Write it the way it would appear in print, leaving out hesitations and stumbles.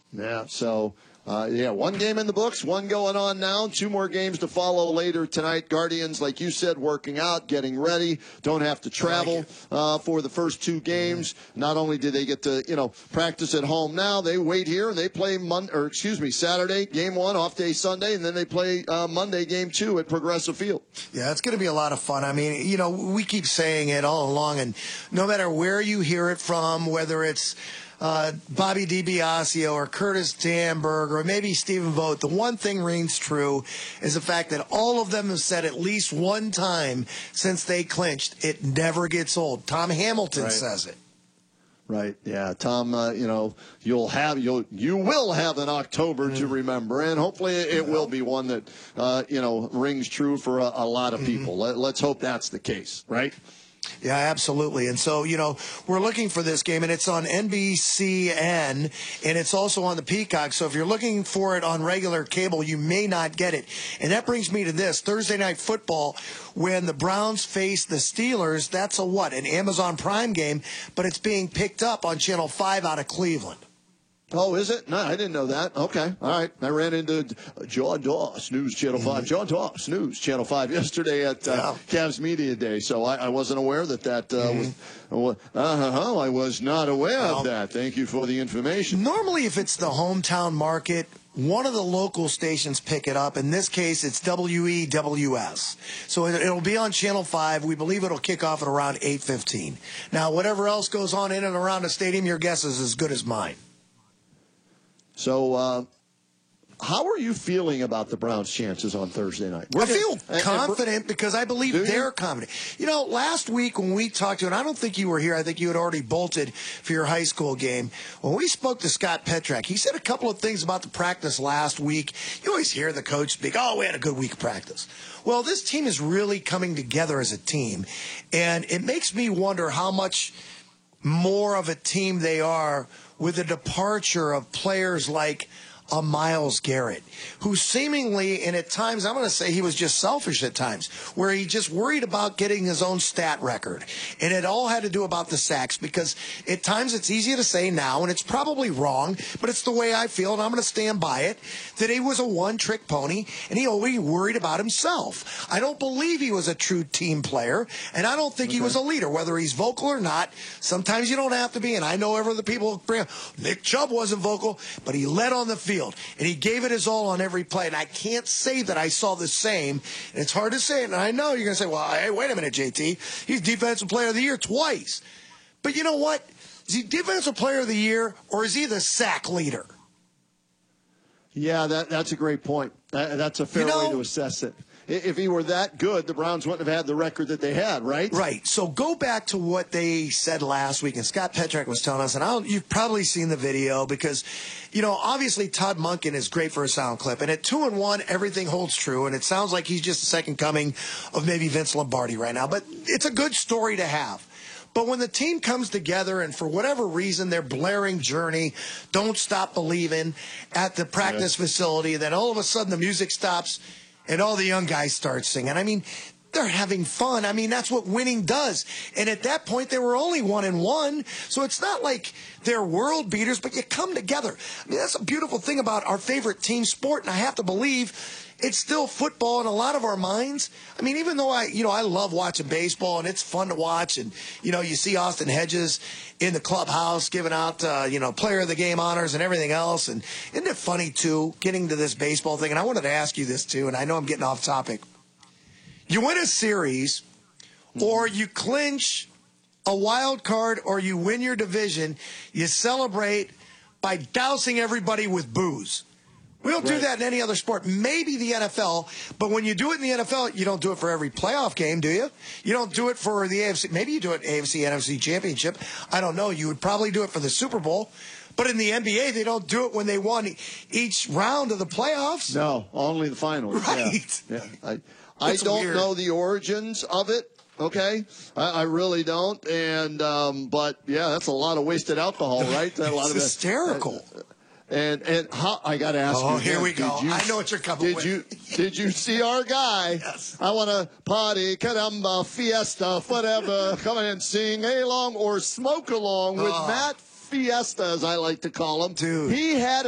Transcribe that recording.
Yeah, so, one game in the books, one going on now, 2 more games to follow later tonight. Guardians, like you said, working out, getting ready, don't have to travel for the first 2 games. Not only do they get to, practice at home now, they wait here and they play Saturday, game 1, off day Sunday, and then they play Monday, game 2 at Progressive Field. Yeah, it's going to be a lot of fun. I mean, we keep saying it all along, and no matter where you hear it from, whether it's Bobby DiBiasio or Curtis Danberg or maybe Stephen Vogt, the one thing rings true is the fact that all of them have said at least one time since they clinched, it never gets old. Tom Hamilton says it. Right, yeah. Tom, you will have an October to remember, and hopefully it will be one that, rings true for a lot of people. Let's hope that's the case, right? Yeah, absolutely. And so, we're looking for this game, and it's on NBCN, and it's also on the Peacock. So if you're looking for it on regular cable, you may not get it. And that brings me to this. Thursday Night Football, when the Browns face the Steelers, that's an Amazon Prime game, but it's being picked up on Channel 5 out of Cleveland. Oh, is it? No, I didn't know that. Okay. All right. I ran into John Doss, News Channel 5. John Doss, News Channel 5 yesterday at Cavs Media Day. So I wasn't aware that was. I was not aware of that. Thank you for the information. Normally, if it's the hometown market, one of the local stations pick it up. In this case, it's WEWS. So it'll be on Channel 5. We believe it'll kick off at around 8:15. Now, whatever else goes on in and around the stadium, your guess is as good as mine. So, how are you feeling about the Browns' chances on Thursday night? I feel confident because I believe they're confident. Last week when we talked to, and I don't think you were here, I think you had already bolted for your high school game. When we spoke to Scott Petrak, he said a couple of things about the practice last week. You always hear the coach speak, we had a good week of practice. Well, this team is really coming together as a team, and it makes me wonder how much more of a team they are with the departure of players like a Myles Garrett, who seemingly, and at times, I'm going to say he was just selfish at times, where he just worried about getting his own stat record. And it all had to do about the sacks, because at times it's easy to say now, and it's probably wrong, but it's the way I feel, and I'm going to stand by it, that he was a one-trick pony, and he always worried about himself. I don't believe he was a true team player, and I don't think he was a leader, whether he's vocal or not. Sometimes you don't have to be, and I know every other people bring up, Nick Chubb wasn't vocal, but he led on the field. And he gave it his all on every play. And I can't say that I saw the same. And it's hard to say it. And I know you're going to say, well, hey, wait a minute, JT. He's Defensive Player of the Year twice. But you know what? Is he Defensive Player of the Year, or is he the sack leader? Yeah, that's a great point. That's a fair way to assess it. If he were that good, the Browns wouldn't have had the record that they had, right? Right. So go back to what they said last week, and Scott Petrak was telling us, and you've probably seen the video because, obviously Todd Monken is great for a sound clip, and at 2-1, everything holds true, and it sounds like he's just the second coming of maybe Vince Lombardi right now, but it's a good story to have. But when the team comes together and for whatever reason they're blaring Journey, Don't Stop Believing at the practice facility, then all of a sudden the music stops and all the young guys start singing. I mean, they're having fun. I mean, that's what winning does. And at that point, they were only 1-1. So it's not like they're world beaters, but you come together. I mean, that's a beautiful thing about our favorite team sport. And I have to believe it's still football in a lot of our minds. I mean, even though I love watching baseball and it's fun to watch. And, you see Austin Hedges in the clubhouse giving out, player of the game honors and everything else. And isn't it funny, too, getting to this baseball thing? And I wanted to ask you this, too, and I know I'm getting off topic. You win a series, or you clinch a wild card, or you win your division, you celebrate by dousing everybody with booze. We don't do that in any other sport. Maybe the NFL, but when you do it in the NFL, you don't do it for every playoff game, do you? You don't do it for the AFC. Maybe you do it AFC, NFC Championship. I don't know. You would probably do it for the Super Bowl. But in the NBA, they don't do it when they won each round of the playoffs. No, only the finals. Right. Yeah. I don't know the origins of it. Okay, I really don't. And but yeah, that's a lot of wasted alcohol, right? It's hysterical. And how, I got to ask you. Oh, here we go. I know what you're coming with. Did you see our guy? Yes. I want to party, caramba, fiesta, whatever. Come and sing along or smoke along with Matt Fiesta, as I like to call him. Dude. He had